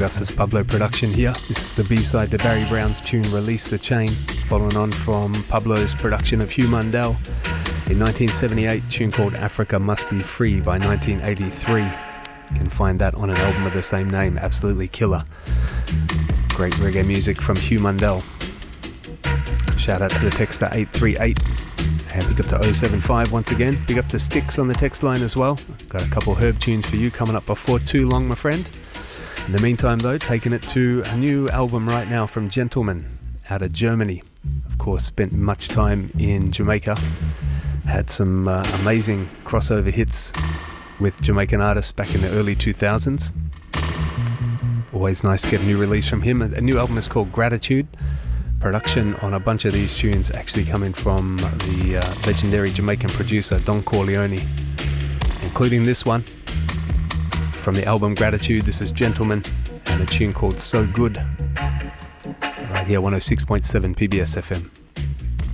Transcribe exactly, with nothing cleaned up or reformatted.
Augustus Pablo production here. This is the B-side to Barry Brown's tune Release the Chain, following on from Pablo's production of Hugh Mundell in nineteen seventy-eight, tune called Africa Must Be Free by nineteen eighty-three. You can find that on an album of the same name, absolutely killer. Great reggae music from Hugh Mundell. Shout out to the texter eight three eight. And big up to oh seven five once again. Big up to Sticks on the text line as well. Got a couple Herb tunes for you coming up before too long, my friend. In the meantime, though, taking it to a new album right now from Gentleman out of Germany. Of course, spent much time in Jamaica. Had some uh, amazing crossover hits with Jamaican artists back in the early two thousands. Always nice to get a new release from him. A new album is called Gratitude. Production on a bunch of these tunes actually coming from the uh, legendary Jamaican producer Don Corleone, including this one from the album Gratitude. This is Gentleman and a tune called So Good, right here one oh six point seven P B S F M.